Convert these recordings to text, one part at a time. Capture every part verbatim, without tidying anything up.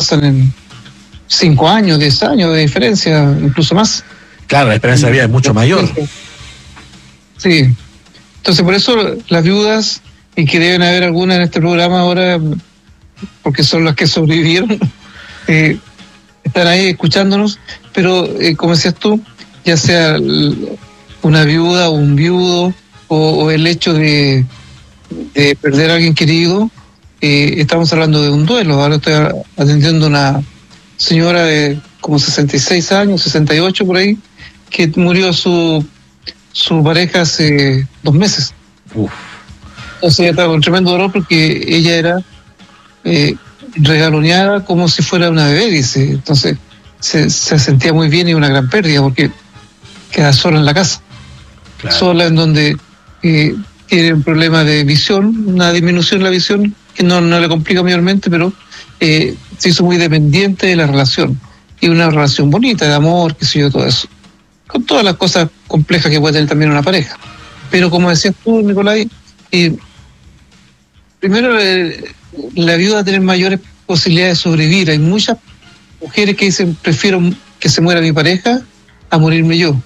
pasan en cinco años, diez años de diferencia, incluso más. Claro, la esperanza de vida es mucho mayor. Sí. Entonces, por eso las viudas, y que deben haber algunas en este programa ahora, porque son las que sobrevivieron, eh, están ahí escuchándonos, pero eh, como decías tú, ya sea una viuda o un viudo, o, o el hecho de, de perder a alguien querido, eh, estamos hablando de un duelo. Ahora estoy atendiendo a una señora de como sesenta y seis años, sesenta y ocho por ahí, que murió su su pareja hace dos meses. Uf. Entonces ella estaba con tremendo dolor porque ella era eh, regaloneada como si fuera una bebé, dice. Entonces se, se sentía muy bien y una gran pérdida porque queda sola en la casa. Claro. Sola en donde eh, tiene un problema de visión, una disminución de la visión que no, no le complica mayormente, pero eh, se hizo muy dependiente de la relación. Y una relación bonita, de amor, qué sé yo, todo eso. Con todas las cosas complejas que puede tener también una pareja. Pero como decías tú, Nicolai, eh, primero eh, la viuda tiene mayores posibilidades de sobrevivir. Hay muchas mujeres que dicen, prefiero que se muera mi pareja a morirme yo.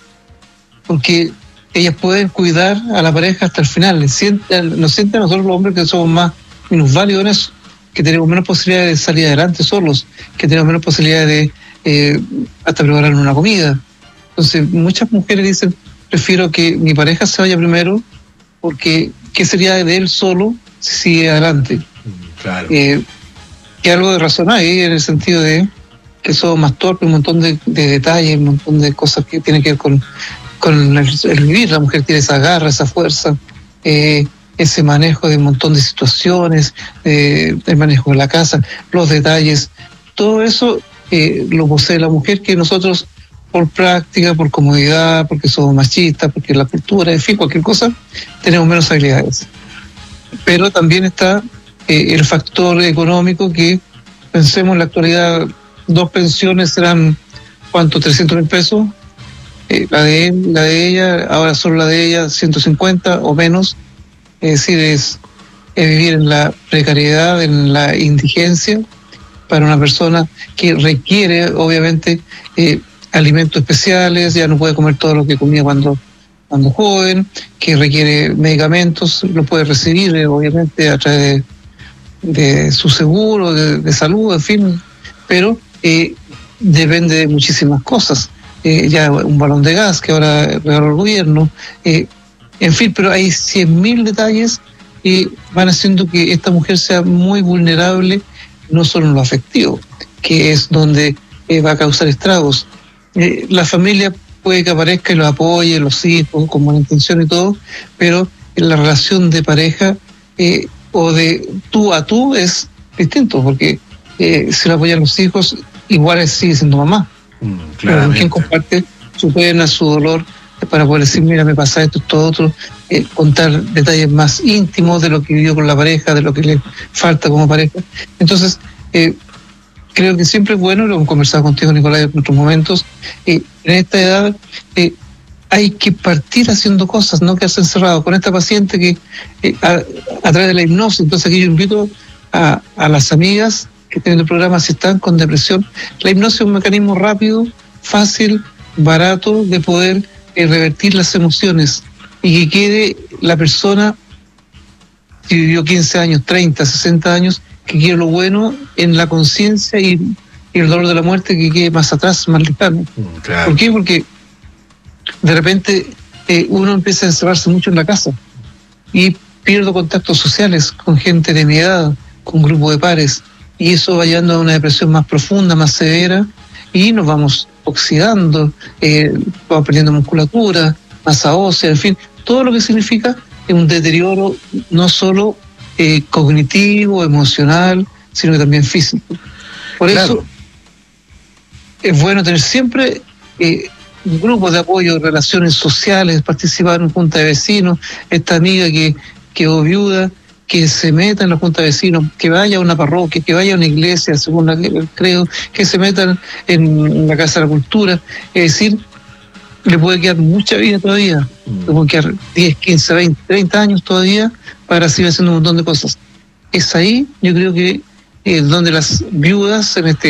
Porque ellas pueden cuidar a la pareja hasta el final. Les sienten, nos sienten a nosotros los hombres que somos más minusválidos en eso, que tenemos menos posibilidades de salir adelante solos, que tenemos menos posibilidades de eh, hasta preparar una comida. Entonces muchas mujeres dicen, prefiero que mi pareja se vaya primero, porque ¿qué sería de él solo si sigue adelante? Claro. Eh, que algo de razón hay en el sentido de que somos más torpes, un montón de, de detalles, un montón de cosas que tienen que ver con, con el, el vivir. La mujer tiene esa garra, esa fuerza, eh, ese manejo de un montón de situaciones, eh, el manejo de la casa, los detalles, todo eso eh, lo posee la mujer, que nosotros por práctica, por comodidad, porque somos machistas, porque la cultura, en fin, cualquier cosa, tenemos menos habilidades. Pero también está eh, el factor económico, que pensemos en la actualidad, dos pensiones serán, ¿cuánto? trescientos mil pesos, eh, la de él, la de ella, ahora solo la de ella, ciento cincuenta o menos. Es decir, es, es vivir en la precariedad, en la indigencia, para una persona que requiere, obviamente, eh, alimentos especiales, ya no puede comer todo lo que comía cuando, cuando joven, que requiere medicamentos, lo puede recibir, eh, obviamente, a través de, de su seguro, de, de salud, en fin, pero eh, depende de muchísimas cosas. Eh, ya un balón de gas que ahora regaló el gobierno, eh, en fin, pero hay cien mil detalles que van haciendo que esta mujer sea muy vulnerable, no solo en lo afectivo, que es donde eh, va a causar estragos. Eh, la familia puede que aparezca y los apoye, los hijos, con buena intención y todo, pero en la relación de pareja eh, o de tú a tú es distinto, porque eh, si lo apoyan los hijos, igual sigue siendo mamá. Mm, claro. Quien comparte su pena, su dolor, para poder decir, mira, me pasa esto, esto, otro, eh, contar detalles más íntimos de lo que vivió con la pareja, de lo que le falta como pareja. Entonces, eh, creo que siempre es bueno, lo hemos conversado contigo, Nicolai, en otros momentos, eh, en esta edad eh, hay que partir haciendo cosas, no quedarse encerrado. Con esta paciente que eh, a, a través de la hipnosis, entonces aquí yo invito a, a las amigas que tienen el programa, si están con depresión, la hipnosis es un mecanismo rápido, fácil, barato de poder eh, revertir las emociones y que quede la persona que vivió quince años, treinta, sesenta años, que quiere lo bueno en la conciencia, y, y el dolor de la muerte que quede más atrás, más lejano. Claro. ¿Por qué? Porque de repente eh, uno empieza a encerrarse mucho en la casa y pierdo contactos sociales con gente de mi edad, con grupo de pares, y eso va llevando a una depresión más profunda, más severa, y nos vamos oxidando, eh, vamos perdiendo musculatura, masa ósea, en fin, todo lo que significa un deterioro no solo eh, cognitivo, emocional, sino que también físico. Por claro. eso es bueno tener siempre eh, grupos de apoyo, relaciones sociales, participar en junta de vecinos, esta amiga que quedó viuda, que se meta en la junta de vecinos, que vaya a una parroquia, que vaya a una iglesia, según la, el credo, que se metan en la Casa de la Cultura. Es decir, le puede quedar mucha vida todavía, mm. le puede quedar diez, quince, veinte, treinta años todavía para seguir haciendo un montón de cosas. Es ahí, yo creo que, eh, donde las viudas en este